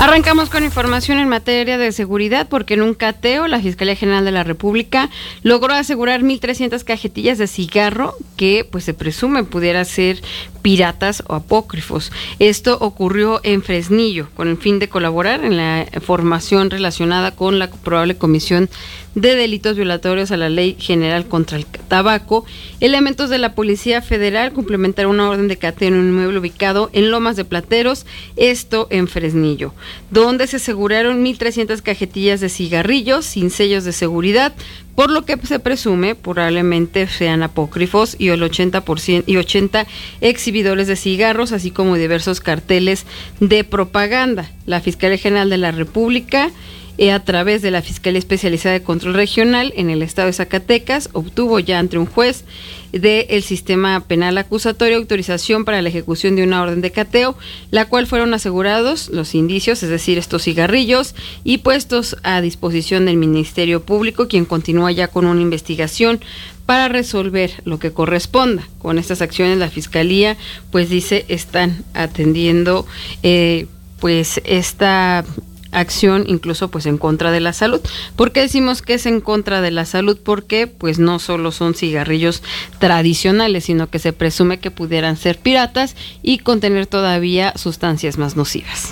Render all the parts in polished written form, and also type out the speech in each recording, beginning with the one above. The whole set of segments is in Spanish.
Arrancamos con información en materia de seguridad porque en un cateo la Fiscalía General de la República logró asegurar 1,300 cajetillas de cigarro que pues se presume pudiera ser piratas o apócrifos. Esto ocurrió en Fresnillo con el fin de colaborar en la formación relacionada con la probable comisión de delitos violatorios a la Ley General contra el Tabaco. Elementos de la Policía Federal complementaron una orden de cateo en un inmueble ubicado en Lomas de Plateros, esto en Fresnillo, donde se aseguraron 1,300 cajetillas de cigarrillos sin sellos de seguridad, por lo que se presume probablemente sean apócrifos y el 80 exhibidores de cigarros, así como diversos carteles de propaganda. La Fiscalía General de la República, a través de la Fiscalía Especializada de Control Regional en el estado de Zacatecas, obtuvo ya ante un juez del sistema penal acusatorio autorización para la ejecución de una orden de cateo, la cual fueron asegurados los indicios, es decir, estos cigarrillos, y puestos a disposición del Ministerio Público, quien continúa ya con una investigación para resolver lo que corresponda. Con estas acciones la Fiscalía, pues dice, están atendiendo pues esta acción incluso pues en contra de la salud. ¿Por qué decimos que es en contra de la salud? Porque pues no solo son cigarrillos tradicionales, sino que se presume que pudieran ser piratas y contener todavía sustancias más nocivas.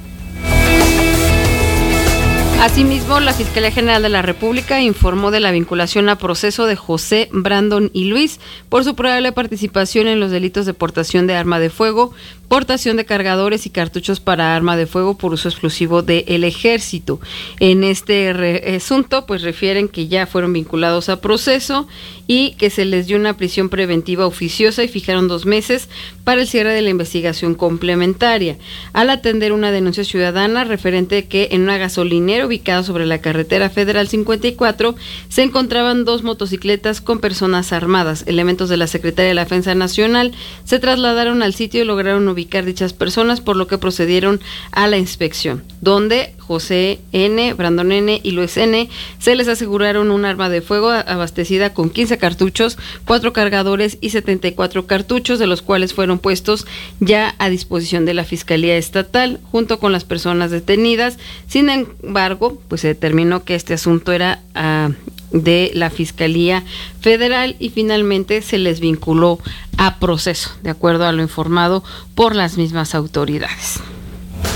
Asimismo, la Fiscalía General de la República informó de la vinculación a proceso de José, Brandon y Luis por su probable participación en los delitos de portación de arma de fuego, portación de cargadores y cartuchos para arma de fuego por uso exclusivo del Ejército. En este asunto, pues refieren que ya fueron vinculados a proceso y que se les dio una prisión preventiva oficiosa y fijaron 2 meses para el cierre de la investigación complementaria, al atender una denuncia ciudadana referente que en una gasolinera ubicada sobre la carretera Federal 54 se encontraban 2 motocicletas con personas armadas. Elementos de la Secretaría de la Defensa Nacional se trasladaron al sitio y lograron ubicar dichas personas, por lo que procedieron a la inspección, donde José N., Brandon N. y Luis N. se les aseguraron un arma de fuego abastecida con 15 cartuchos, 4 cargadores y 74 cartuchos, de los cuales fueron puestos ya a disposición de la Fiscalía Estatal, junto con las personas detenidas. Sin embargo, pues se determinó que este asunto era de la Fiscalía Federal y finalmente se les vinculó a proceso, de acuerdo a lo informado por las mismas autoridades.